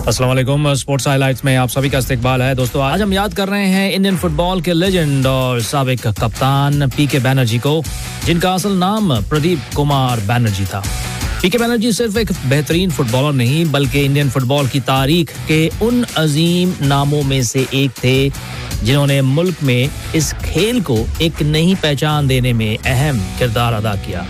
अस्सलाम वालेकुम। Sports highlights में आप सभी का इस्तकबाल है। दोस्तों, आज हम याद कर रहे हैं इंडियन फुटबॉल के लेजेंड और साबिक कप्तान पीके बैनर्जी को, जिनका असल नाम प्रदीप कुमार बैनर्जी था। पीके बैनर्जी सिर्फ एक बेहतरीन फुटबॉलर नहीं, बल्कि इंडियन फुटबॉल की तारीख के उन अजीम नामों में से एक थे जिन्होंने मुल्क में इस खेल को एक नई पहचान देने में अहम किरदार अदा किया।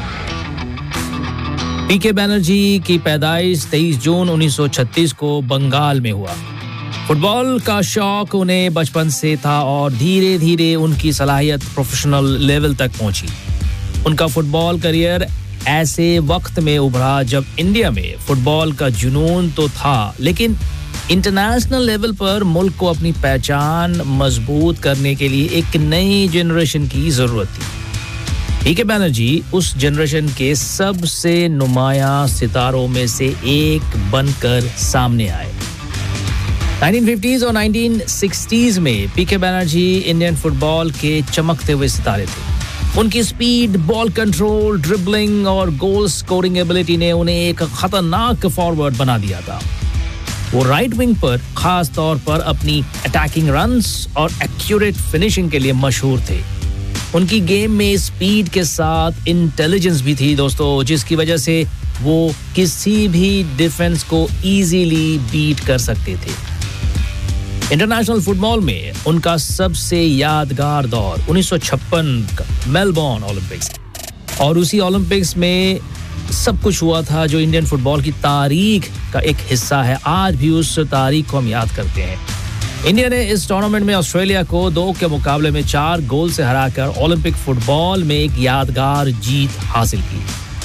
पीके बैनर्जी की पैदाइश 23 जून 1936 को बंगाल में हुआ। फुटबॉल का शौक उन्हें बचपन से था और धीरे धीरे उनकी सलाहियत प्रोफेशनल लेवल तक पहुंची। उनका फुटबॉल करियर ऐसे वक्त में उभरा जब इंडिया में फुटबॉल का जुनून तो था, लेकिन इंटरनेशनल लेवल पर मुल्क को अपनी पहचान मजबूत करने के लिए एक नई जनरेशन की जरूरत थी। पीके बैनर्जी उस जनरेशन के सबसे नुमायां सितारों में से एक बनकर सामने आए। 1950s और 1960s में पीके बैनर्जी इंडियन फुटबॉल के चमकते हुए सितारे थे। उनकी स्पीड, बॉल कंट्रोल, ड्रिबलिंग और गोल स्कोरिंग एबिलिटी ने उन्हें एक खतरनाक फॉरवर्ड बना दिया था। वो राइट विंग पर खास तौर पर अपनी अटैकिंग रन्स और एक्यूरेट फिनिशिंग के लिए मशहूर थे। उनकी गेम में स्पीड के साथ इंटेलिजेंस भी थी दोस्तों, जिसकी वजह से वो किसी भी डिफेंस को इजीली बीट कर सकते थे। इंटरनेशनल फुटबॉल में उनका सबसे यादगार दौर 1956 का मेलबोर्न ओलंपिक्स, और उसी ओलंपिक्स में सब कुछ हुआ था जो इंडियन फुटबॉल की तारीख का एक हिस्सा है। आज भी उस तारीख को हम याद करते हैं। इंडिया ने इस टूर्नामेंट में ऑस्ट्रेलिया को 2 के मुकाबले में 4 गोल से हराकर ओलंपिक फुटबॉल में एक यादगार जीत हासिल की।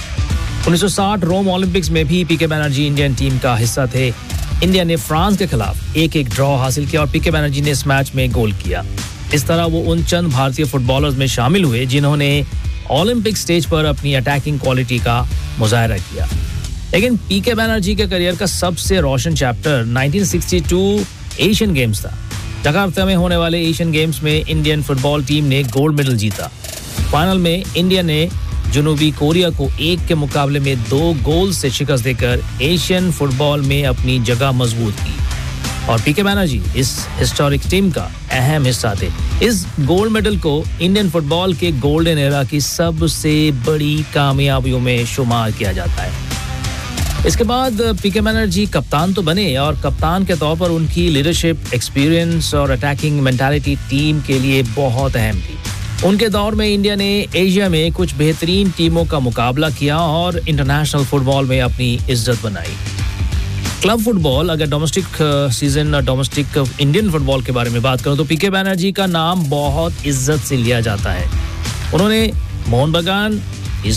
1960 रोम ओलंपिक्स में भी पीके बैनर्जी इंडियन टीम का हिस्सा थे। इंडिया ने फ्रांस के खिलाफ 1-1 ड्रॉ हासिल किया और पीके बैनर्जी ने इस मैच में गोल किया। इस तरह वो उन चंद भारतीय फुटबॉलर्स में शामिल हुए जिन्होंने ओलंपिक स्टेज पर अपनी अटैकिंग क्वालिटी का मुजाहरा किया। लेकिन पीके बैनर्जी के करियर का सबसे रोशन चैप्टर 1962 एशियन गेम्स था। जकार्ता में होने वाले एशियन गेम्स में इंडियन फुटबॉल टीम ने गोल्ड मेडल जीता। फाइनल में इंडिया ने जनूबी कोरिया को 1 के मुकाबले में 2 गोल से शिकस्त देकर एशियन फुटबॉल में अपनी जगह मजबूत की, और पीके बैनर्जी इस हिस्टोरिक टीम का अहम हिस्सा थे। इस गोल्ड मेडल को इंडियन फुटबॉल के गोल्डन एरा की सबसे बड़ी कामयाबियों में शुमार किया जाता है। इसके बाद पीके बैनर्जी कप्तान तो बने, और कप्तान के तौर पर उनकी लीडरशिप, एक्सपीरियंस और अटैकिंग मेंटालिटी टीम के लिए बहुत अहम थी। उनके दौर में इंडिया ने एशिया में कुछ बेहतरीन टीमों का मुकाबला किया और इंटरनेशनल फुटबॉल में अपनी इज्जत बनाई। क्लब फुटबॉल, अगर domestic season domestic Indian football के बारे में बात करूं तो पीके बैनर्जी का नाम बहुत इज्जत से लिया जाता है। उन्होंने मोहन बगान,